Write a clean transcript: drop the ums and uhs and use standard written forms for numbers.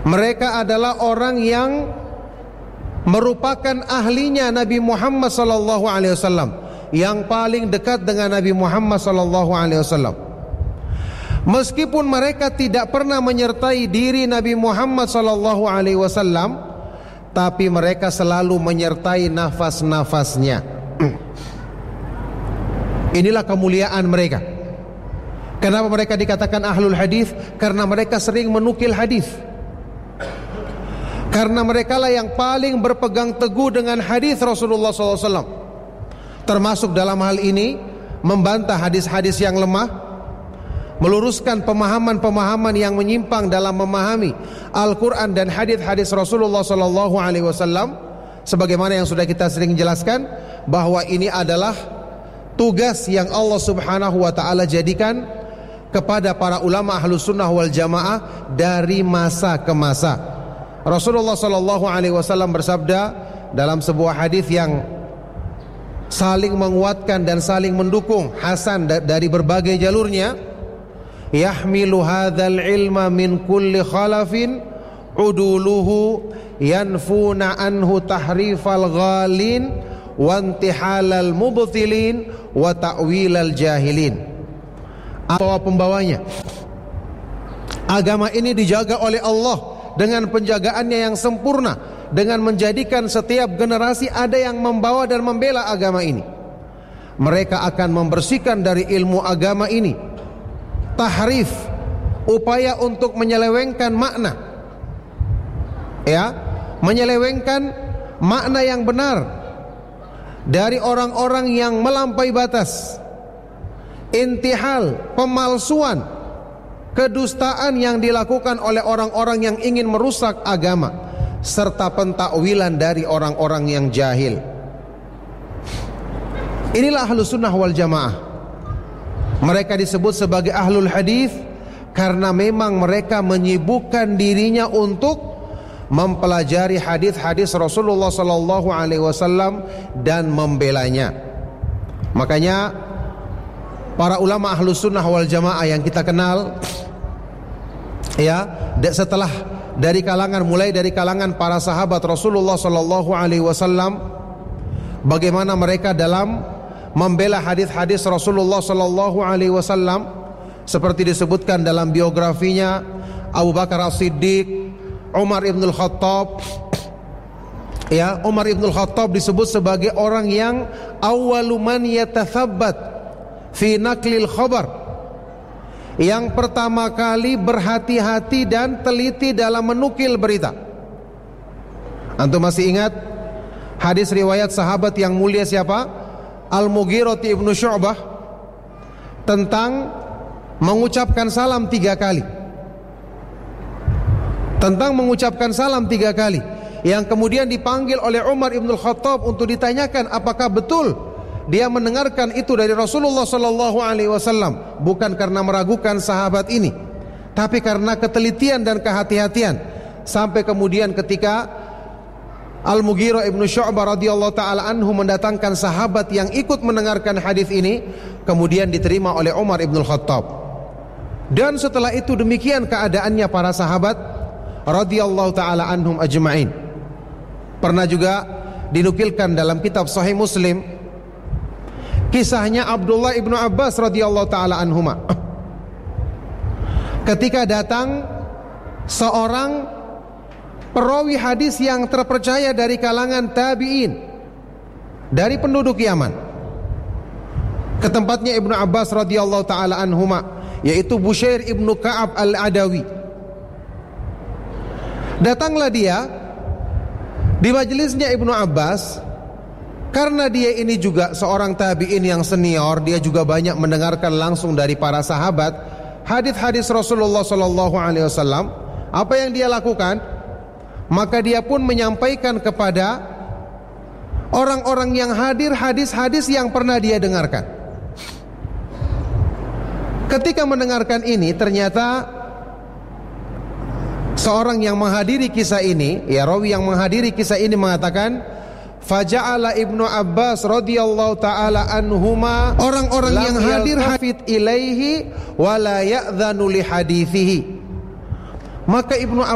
Mereka adalah orang yang merupakan ahlinya Nabi Muhammad sallallahu alaihi wasallam, yang paling dekat dengan Nabi Muhammad sallallahu alaihi wasallam. Meskipun mereka tidak pernah menyertai diri Nabi Muhammad sallallahu alaihi wasallam, tapi mereka selalu menyertai nafas-nafasnya. Inilah kemuliaan mereka. Kenapa mereka dikatakan ahlul hadis? Karena mereka sering menukil hadis. Karena mereka lah yang paling berpegang teguh dengan hadis Rasulullah SAW. Termasuk dalam hal ini membantah hadis-hadis yang lemah, meluruskan pemahaman-pemahaman yang menyimpang dalam memahami Al-Quran dan hadis-hadis Rasulullah SAW. Sebagaimana yang sudah kita sering jelaskan, bahwa ini adalah tugas yang Allah Subhanahu wa ta'ala jadikan kepada para ulama ahlus sunnah wal jamaah dari masa ke masa. Rasulullah sallallahu alaihi wasallam bersabda dalam sebuah hadis yang saling menguatkan dan saling mendukung, hasan dari berbagai jalurnya, yahmilu hadzal ilma min kulli khalafin uduluhu yanfuna anhu tahrifal ghalin wa intihalal mubtilin wa ta'wilal jahilin. Atau pembawanya, agama ini dijaga oleh Allah dengan penjagaannya yang sempurna, dengan menjadikan setiap generasi ada yang membawa dan membela agama ini. Mereka akan membersihkan dari ilmu agama ini tahrif, upaya untuk menyelewengkan makna, ya, menyelewengkan makna yang benar dari orang-orang yang melampaui batas, intihal, pemalsuan, kedustaan yang dilakukan oleh orang-orang yang ingin merusak agama, serta pentakwilan dari orang-orang yang jahil. Inilah ahlus sunnah wal jamaah. Mereka disebut sebagai ahlul hadis karena memang mereka menyibukkan dirinya untuk mempelajari hadis-hadis Rasulullah sallallahu alaihi wasallam dan membelanya. Makanya para ulama ahlus sunnah wal jamaah yang kita kenal, ya, setelah dari kalangan, mulai dari kalangan para sahabat Rasulullah sallallahu alaihi wasallam, bagaimana mereka dalam membela hadis-hadis Rasulullah sallallahu alaihi wasallam, seperti disebutkan dalam biografinya Abu Bakar As-Siddiq, Umar ibn al-Khattab. Ya, Umar ibn al-Khattab disebut sebagai orang yang awwalu man yatathabbat fi naqlil khabar, yang pertama kali berhati-hati dan teliti dalam menukil berita. Antum masih ingat hadis riwayat sahabat yang mulia siapa? Al-Mughirah ibn Syu'bah, tentang mengucapkan salam 3 kali. Tentang mengucapkan salam 3 kali, yang kemudian dipanggil oleh Umar ibn al-Khattab untuk ditanyakan apakah betul dia mendengarkan itu dari Rasulullah sallallahu alaihi wasallam, bukan karena meragukan sahabat ini, tapi karena ketelitian dan kehati-hatian. Sampai kemudian ketika Al-Mughirah ibn Syu'bah radhiyallahu taala anhu mendatangkan sahabat yang ikut mendengarkan hadis ini, kemudian diterima oleh Umar ibn al-Khattab. Dan setelah itu demikian keadaannya para sahabat radhiyallahu taala anhum ajma'in. Pernah juga dinukilkan dalam kitab Sahih Muslim kisahnya Abdullah ibnu Abbas radhiyallahu taala anhuma, ketika datang seorang perawi hadis yang terpercaya dari kalangan tabi'in, dari penduduk Yaman, ke tempatnya Ibnu Abbas radhiyallahu taala anhuma, yaitu Bushair ibnu Ka'ab al-Adawi. Datanglah dia di majelisnya Ibnu Abbas. Karena dia ini juga seorang tabi'in yang senior, dia juga banyak mendengarkan langsung dari para sahabat hadis-hadis Rasulullah sallallahu alaihi wasallam. Apa yang dia lakukan? Maka dia pun menyampaikan kepada orang-orang yang hadir hadis-hadis yang pernah dia dengarkan. Ketika mendengarkan ini, ternyata seorang yang menghadiri kisah ini, ya, rawi yang menghadiri kisah ini mengatakan, faja'ala Ibnu Abbas radhiyallahu taala anhuma, orang-orang yang hadir hafid ilaihi wa la ya'dhanu li hadithihi. Maka Ibnu